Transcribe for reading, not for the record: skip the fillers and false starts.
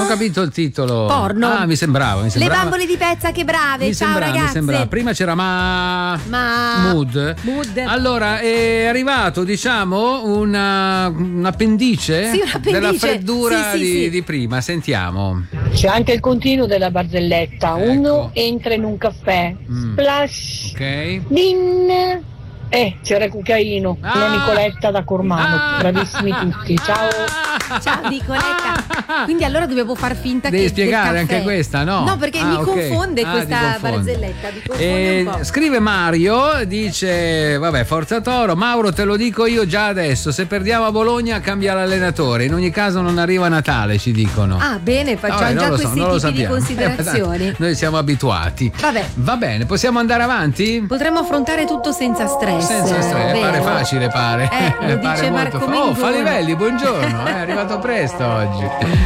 capito il titolo. Porno. Ah, mi sembrava. Le bambole di pezza, che brave. Ciao ragazze. Mi sembrava. Prima c'era Mood. Allora, è arrivato, diciamo, un appendice, della freddura di prima. Sentiamo. C'è anche il continuo della barzelletta. Uno entra in un caffè. Splash. Ok. Din. C'era il cucchiaino, una Nicoletta da Cormano. Bravissimi tutti, ciao. Ciao Nicoletta. Quindi allora dovevo far finta devi che spiegare anche questa, no? No, perché mi confonde questa barzelletta. Mi confonde un po'. Scrive Mario, dice: vabbè, Forza Toro. Mauro, te lo dico io già adesso, se perdiamo a Bologna cambia l'allenatore. In ogni caso non arriva Natale, ci dicono. Ah, bene, facciamo già questi tipi di considerazioni. Noi siamo abituati. Vabbè. Va bene, possiamo andare avanti? Potremmo affrontare tutto senza stress. Senza stress, pare facile, pare. Lo dice pare Marco molto Mengoni. Falivelli, buongiorno, è arrivato presto oggi.